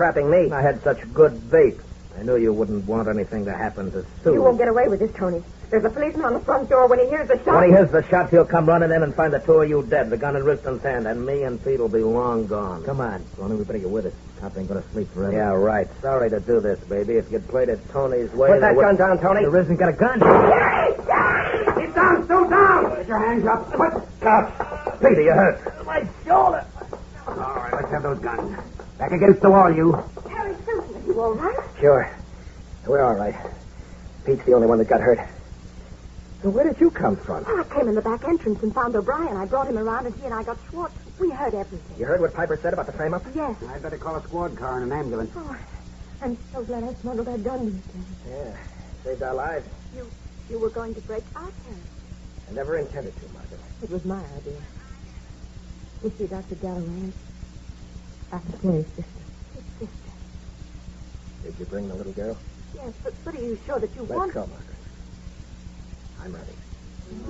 trapping me. I had such good bait. I knew you wouldn't want anything to happen to Sue. You won't get away with this, Tony. There's a policeman on the front door. When he hears the shot... When he hears the shots, he'll come running in and find the two of you dead, the gun in Riston's hand, and me and Pete will be long gone. Come on, Tony. We better get with it. Cop ain't gonna sleep forever. Yeah, right. Sorry to do this, baby. If you'd played it Tony's way... Put that gun down, Tony. The Riston got a gun. Get down, Sue, down! Get your hands up. What? Stop. Peter, you hurt. My shoulder. All right, let's have those guns. Back against the wall, you. Harry Susan, are you all right? Sure. We're all right. Pete's the only one that got hurt. So where did you come from? Well, I came in the back entrance and found O'Brien. I brought him around, and he and I got Schwartz. We heard everything. You heard what Piper said about the frame-up? Yes. I'd better call a squad car and an ambulance. Oh, I'm so glad I smuggled that gun to you, Tony. Yeah, saved our lives. You were going to break our terms. I never intended to, Margaret. It was my idea. We'll see Dr. Galloway. Dr. Clary's sister. His sister. Did you bring the little girl? Yes, but are you sure that you Let's want... go, Margaret. I'm ready.